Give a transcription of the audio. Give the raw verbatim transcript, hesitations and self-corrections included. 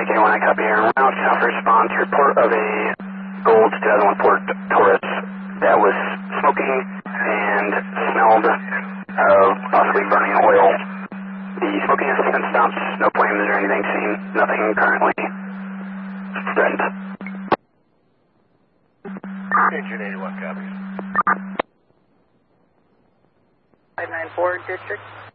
J one, I copy here. Route South response, report of a Gold two thousand one Ford Taurus that was smoking and smelled of possibly burning oil. The smoking has since stopped, no flames or anything seen, nothing currently threatened. Engine eighty-one copies. five nine four, District.